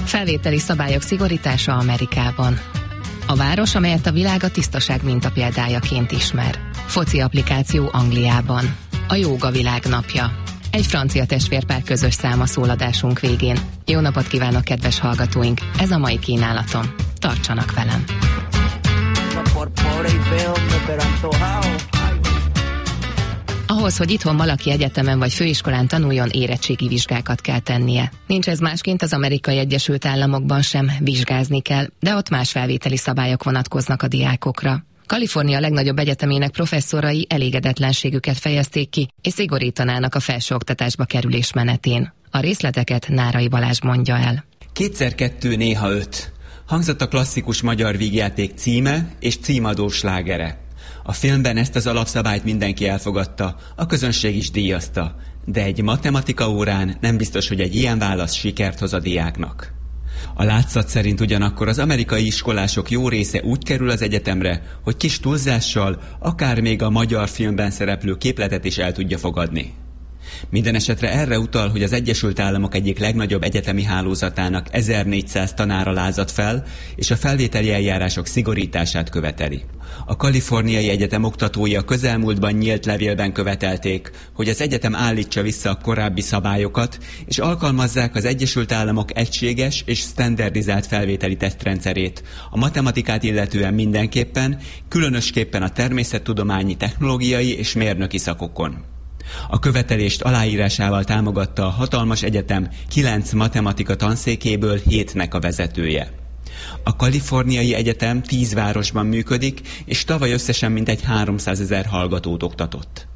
Felvételi szabályok szigorítása Amerikában. A város, amelyet a világ a tisztaság mintapéldájaként ismer. Foci applikáció Angliában. A jóga világnapja. Egy francia testvérpár közös száma szóladásunk végén. Jó napot kívánok, kedves hallgatóink! Ez a mai kínálatom. Tartsanak velem! Ahhoz, hogy itthon valaki egyetemen vagy főiskolán tanuljon, érettségi vizsgákat kell tennie. Nincs ez másként az Amerikai Egyesült Államokban sem, vizsgázni kell, de ott más felvételi szabályok vonatkoznak a diákokra. Kalifornia legnagyobb egyetemének professzorai elégedetlenségüket fejezték ki, és szigorítanának a felsőoktatásba kerülés menetén. A részleteket Nárai Balázs mondja el. 2x2 néha 5. Hangzott a klasszikus magyar vígjáték címe és címadó slágere. A filmben ezt az alapszabályt mindenki elfogadta, a közönség is díjazta, de egy matematika órán nem biztos, hogy egy ilyen válasz sikert hoz a diáknak. A látszat szerint ugyanakkor az amerikai iskolások jó része úgy kerül az egyetemre, hogy kis túlzással akár még a magyar filmben szereplő képletet is el tudja fogadni. Minden esetre erre utal, hogy az Egyesült Államok egyik legnagyobb egyetemi hálózatának 1400 tanára lázadt fel, és a felvételi eljárások szigorítását követeli. A Kaliforniai Egyetem oktatói a közelmúltban nyílt levélben követelték, hogy az egyetem állítsa vissza a korábbi szabályokat, és alkalmazzák az Egyesült Államok egységes és standardizált felvételi tesztrendszerét, a matematikát illetően mindenképpen, különösképpen a természettudományi, technológiai és mérnöki szakokon. A követelést aláírásával támogatta a hatalmas egyetem 9 matematika tanszékéből 7-nek a vezetője. A Kaliforniai Egyetem 10 városban működik, és tavaly összesen mintegy 300 000 hallgatót oktatott.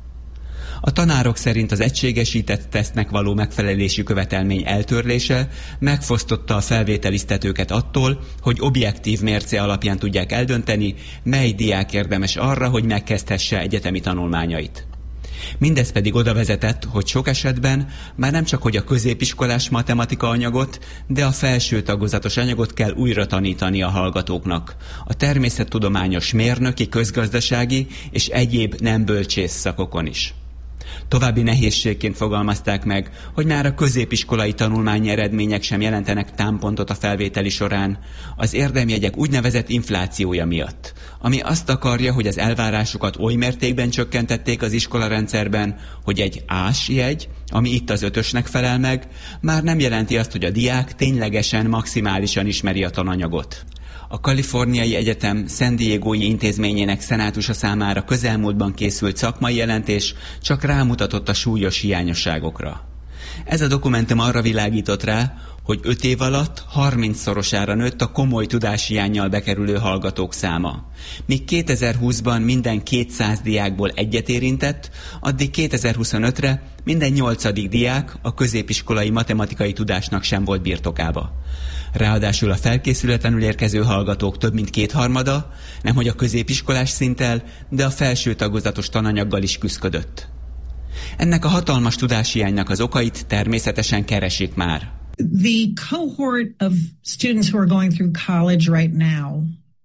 A tanárok szerint az egységesített tesztnek való megfelelési követelmény eltörlése megfosztotta a felvételiztetőket attól, hogy objektív mérce alapján tudják eldönteni, mely diák érdemes arra, hogy megkezdhesse egyetemi tanulmányait. Mindez pedig oda vezetett, hogy sok esetben már nem csak hogy a középiskolás matematika anyagot, de a felső tagozatos anyagot kell újra tanítani a hallgatóknak. A természettudományos, mérnöki, közgazdasági és egyéb nem bölcsész szakokon is. További nehézségként fogalmazták meg, hogy már a középiskolai tanulmányi eredmények sem jelentenek támpontot a felvételi során, az érdemjegyek úgynevezett inflációja miatt, ami azt akarja, hogy az elvárásokat oly mértékben csökkentették az iskolarendszerben, hogy egy ás jegy, ami itt az 5-ösnek felel meg, már nem jelenti azt, hogy a diák ténylegesen, maximálisan ismeri a tananyagot. A Kaliforniai Egyetem San Diegói intézményének szenátusa számára közelmúltban készült szakmai jelentés csak rámutatott a súlyos hiányosságokra. Ez a dokumentum arra világított rá, hogy 5 év alatt 30-szorosára nőtt a komoly tudáshiánnyal bekerülő hallgatók száma. Míg 2020-ban minden 200 diákból egyet érintett, addig 2025-re minden 8. diák a középiskolai matematikai tudásnak sem volt birtokába. Ráadásul a felkészületlenül érkező hallgatók több mint 2/3, nemhogy a középiskolás szinttel, de a felső tagozatos tananyaggal is küszködött. Ennek a hatalmas tudáshiánynak az okait természetesen keresik már. The cohort of students who are going through college right now.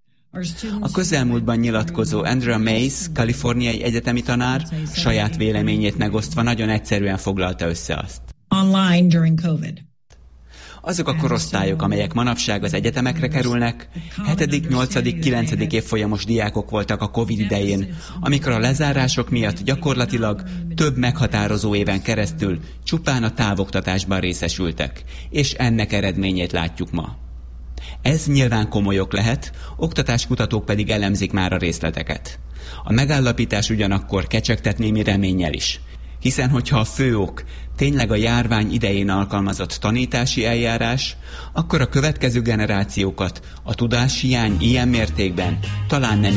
A közelmúltban nyilatkozó Andrea Mays, kaliforniai egyetemi tanár, saját véleményét megosztva nagyon egyszerűen foglalta össze azt. Online during COVID. Azok a korosztályok, amelyek manapság az egyetemekre kerülnek, 7., 8., 9. évfolyamos diákok voltak a Covid idején, amikor a lezárások miatt gyakorlatilag több meghatározó éven keresztül csupán a távoktatásban részesültek, és ennek eredményét látjuk ma. Ez nyilván komoly ok lehet, oktatáskutatók pedig elemzik már a részleteket. A megállapítás ugyanakkor kecsegtet némi reménnyel is. Hiszen, hogyha a fő ok tényleg a járvány idején alkalmazott tanítási eljárás, akkor a következő generációkat a tudáshiány ilyen mértékben talán nem